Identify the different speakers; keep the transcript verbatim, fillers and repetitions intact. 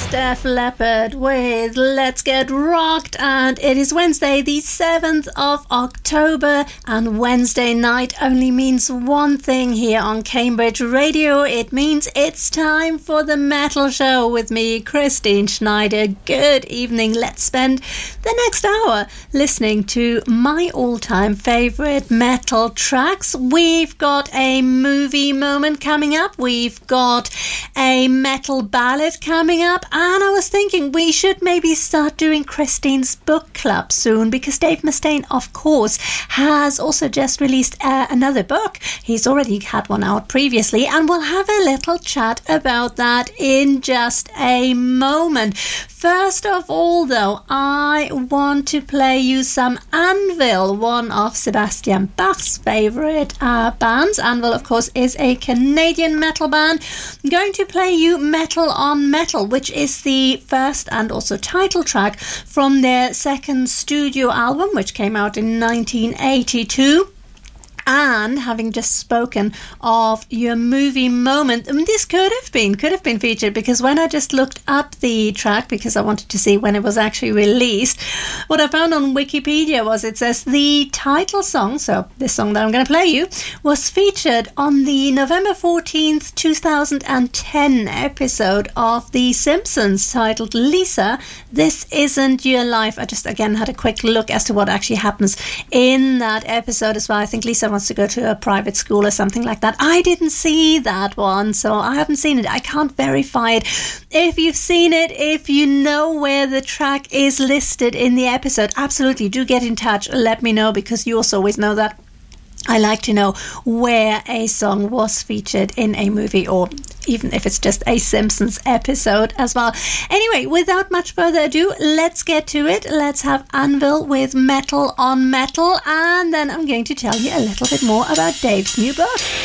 Speaker 1: Def Leppard with Let's Get Rocked, and it is Wednesday the seventh of October, and Wednesday night only means one thing here on Cambridge Radio. It means it's time for the Metal Show with me, Christine Schneider. Good evening. Let's spend the next hour listening to my all-time favourite metal tracks. We've got a movie moment coming up. We've got a metal ballad coming up, and I was thinking we should maybe start doing Christine's book club soon, because Dave Mustaine, of course, has also just released uh, another book. He's already had one out previously, and we'll have a little chat about that in just a moment. First of all, though, I want to play you some Anvil, one of Sebastian Bach's favourite uh, bands. Anvil, of course, is a Canadian metal band. I'm going to play you Metal on Metal, which is the first and also title track from their second studio album, which came out in nineteen eighty-two. And having just spoken of your movie moment, I mean, this could have been, could have been featured, because when I just looked up the track, because I wanted to see when it was actually released, what I found on Wikipedia was it says the title song, so this song that I'm going to play you, was featured on the November fourteenth, two thousand ten episode of The Simpsons titled Lisa, This Isn't Your Life. I just, again, had a quick look as to what actually happens in that episode as well. I think Lisa wants to go to a private school or something like that. I didn't see that one, so I haven't seen it. I can't verify it. If you've seen it, if you know where the track is listed in the episode, absolutely do get in touch. Let me know, because you also always know that I like to know where a song was featured in a movie, or even if it's just a Simpsons episode as well. Anyway, without much further ado, let's get to it. Let's have Anvil with Metal on Metal, and then I'm going to tell you a little bit more about Dave's new book.